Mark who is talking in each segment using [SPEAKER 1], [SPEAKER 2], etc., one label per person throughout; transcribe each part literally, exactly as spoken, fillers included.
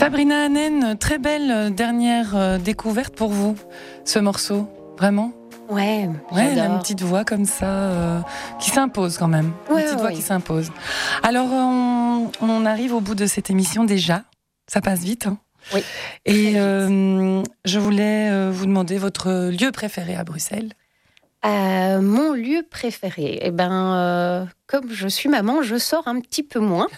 [SPEAKER 1] Sabrina Hanen, très belle dernière découverte pour vous, ce morceau, vraiment.
[SPEAKER 2] Ouais,
[SPEAKER 1] ouais, elle a
[SPEAKER 2] j'adore.
[SPEAKER 1] une petite voix comme ça euh, qui s'impose quand même.
[SPEAKER 2] Ouais,
[SPEAKER 1] une petite
[SPEAKER 2] ouais,
[SPEAKER 1] voix
[SPEAKER 2] ouais.
[SPEAKER 1] qui s'impose. Alors, on, on arrive au bout de cette émission déjà. Ça passe vite. Hein.
[SPEAKER 2] Oui.
[SPEAKER 1] Et euh, je voulais euh, vous demander votre lieu préféré à Bruxelles.
[SPEAKER 2] Euh, mon lieu préféré, eh ben, euh, comme je suis maman, je sors un petit peu moins.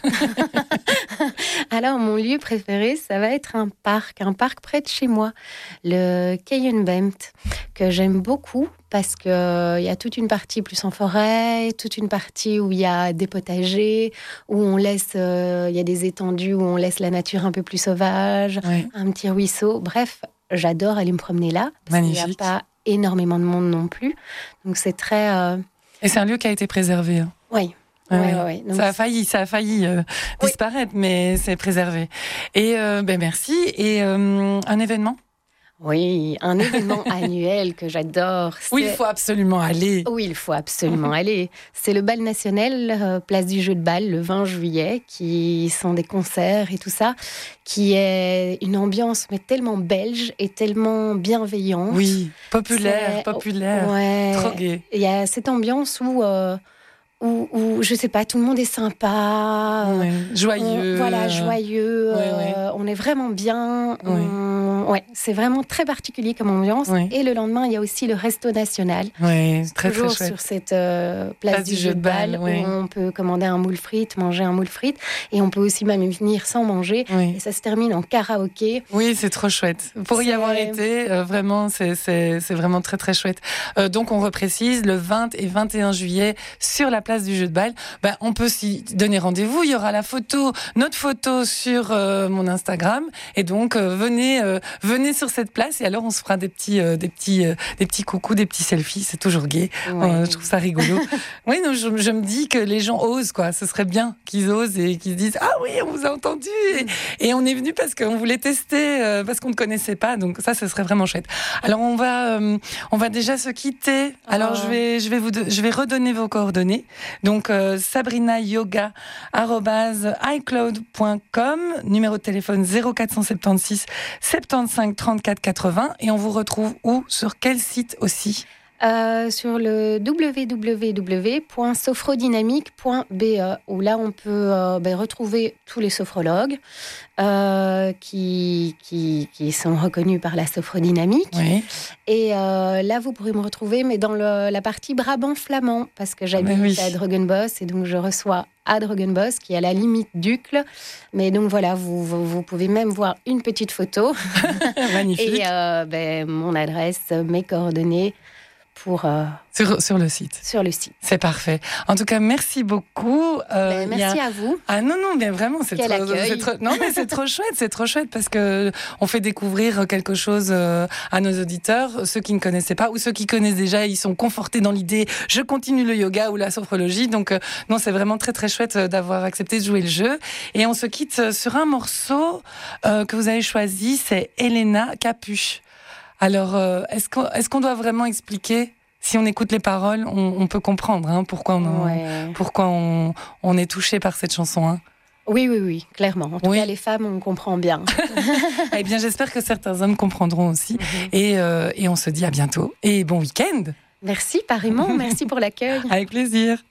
[SPEAKER 2] Alors, mon lieu préféré, ça va être un parc, un parc près de chez moi, le Keyenbemt, que j'aime beaucoup parce qu'il euh, y a toute une partie plus en forêt, toute une partie où il y a des potagers, où on laisse, il euh, y a des étendues où on laisse la nature un peu plus sauvage,
[SPEAKER 1] Ouais.
[SPEAKER 2] un petit ruisseau. Bref, j'adore aller me promener là. Parce
[SPEAKER 1] Magnifique.
[SPEAKER 2] qu'il n'y a pas énormément de monde non plus. Donc, c'est très... Euh...
[SPEAKER 1] Et c'est un lieu qui a été préservé. Hein.
[SPEAKER 2] Oui.
[SPEAKER 1] Ouais,
[SPEAKER 2] ouais,
[SPEAKER 1] ouais.
[SPEAKER 2] ouais. Donc,
[SPEAKER 1] ça a failli, ça a failli euh,
[SPEAKER 2] oui.
[SPEAKER 1] disparaître, mais c'est préservé. Et euh, ben merci. Et euh, un événement ?
[SPEAKER 2] Oui, un événement annuel que j'adore.
[SPEAKER 1] Où il faut absolument aller.
[SPEAKER 2] Oui, il faut absolument aller. C'est le bal national, euh, place du jeu de balle, le vingt juillet, qui sont des concerts et tout ça, qui est une ambiance mais tellement belge et tellement bienveillante.
[SPEAKER 1] Oui, populaire,
[SPEAKER 2] c'est...
[SPEAKER 1] populaire,
[SPEAKER 2] ouais.
[SPEAKER 1] Trop gai.
[SPEAKER 2] Il y a cette ambiance où... Euh, Où, où, je sais pas, tout le monde est sympa,
[SPEAKER 1] ouais, joyeux.
[SPEAKER 2] On, voilà, joyeux.
[SPEAKER 1] Ouais, ouais.
[SPEAKER 2] Euh, on est vraiment bien.
[SPEAKER 1] Ouais.
[SPEAKER 2] On, ouais, c'est vraiment très particulier comme ambiance.
[SPEAKER 1] Ouais.
[SPEAKER 2] Et le lendemain, il y a aussi le Resto National.
[SPEAKER 1] Ouais, très
[SPEAKER 2] Toujours
[SPEAKER 1] très chouette.
[SPEAKER 2] sur cette euh, place, place du, du jeu de balle, balle
[SPEAKER 1] ouais.
[SPEAKER 2] où on peut commander un moule frites, manger un moule frites, et on peut aussi même venir sans manger.
[SPEAKER 1] Ouais.
[SPEAKER 2] Et ça se termine en karaoké.
[SPEAKER 1] Oui, c'est trop chouette. Pour y avoir été, euh, vraiment, c'est, c'est, c'est vraiment très très chouette. Euh, donc on reprécise le vingt et vingt et un juillet sur la place du jeu de balle. Ben, on peut s'y donner rendez-vous. Il y aura la photo, notre photo sur euh, mon Instagram. Et donc euh, venez, euh, venez sur cette place. Et alors on se fera des petits, euh, des petits, euh, des petits coucous, des petits selfies. C'est toujours gai.
[SPEAKER 2] Ouais.
[SPEAKER 1] Euh, je trouve ça rigolo. oui, non, je, je me dis que les gens osent, quoi. Ce serait bien qu'ils osent et qu'ils se disent ah oui, on vous a entendu. Et, et on est venu parce qu'on voulait tester, euh, parce qu'on ne connaissait pas. Donc ça, ce serait vraiment chouette. Alors on va, euh, on va déjà se quitter. Alors oh. je vais, je vais vous, je vais redonner vos coordonnées. Donc euh, sabrina yoga arobase icloud point com, numéro de téléphone zéro quatre cent soixante-seize soixante-quinze trente-quatre quatre-vingts. Et on vous retrouve où, sur quel site aussi?
[SPEAKER 2] Euh, sur le w w w point sophrodynamique point b e, où là on peut euh, ben, retrouver tous les sophrologues euh, qui, qui, qui sont reconnus par la sophrodynamique.
[SPEAKER 1] Oui.
[SPEAKER 2] Et euh, là vous pourrez me retrouver, mais dans le, la partie Brabant flamand, parce que j'habite oui. à Drogenbos et donc je reçois à Drogenbos, qui est à la limite d'Uccle. Mais donc voilà, vous, vous, vous pouvez même voir une petite photo.
[SPEAKER 1] Magnifique.
[SPEAKER 2] Et euh, ben, mon adresse, mes coordonnées. Pour, euh,
[SPEAKER 1] sur, sur le site.
[SPEAKER 2] Sur le site.
[SPEAKER 1] C'est parfait. En tout cas, merci beaucoup.
[SPEAKER 2] Euh, ben, merci
[SPEAKER 1] a...
[SPEAKER 2] à vous.
[SPEAKER 1] Ah non, non, bien vraiment, c'est
[SPEAKER 2] Quel
[SPEAKER 1] trop, c'est trop... Non, mais c'est trop chouette, c'est trop chouette parce que on fait découvrir quelque chose euh, à nos auditeurs, ceux qui ne connaissaient pas ou ceux qui connaissent déjà, ils sont confortés dans l'idée, je continue le yoga ou la sophrologie. Donc, euh, non, c'est vraiment très, très chouette d'avoir accepté de jouer le jeu. Et on se quitte sur un morceau euh, que vous avez choisi, c'est Elena Capuche. Alors, euh, est-ce qu'on, est-ce qu'on doit vraiment expliquer ? Si on écoute les paroles, on, on peut comprendre hein, pourquoi, on,
[SPEAKER 2] ouais.
[SPEAKER 1] pourquoi on, on est touché par cette chanson. Hein.
[SPEAKER 2] Oui, oui, oui, clairement. En tout
[SPEAKER 1] oui.
[SPEAKER 2] cas, les femmes, on comprend bien.
[SPEAKER 1] Eh bien, j'espère que certains hommes comprendront aussi. Mm-hmm. Et, euh, et on se dit à bientôt. Et bon week-end.
[SPEAKER 2] Merci, pareillement. Merci pour l'accueil.
[SPEAKER 1] Avec plaisir.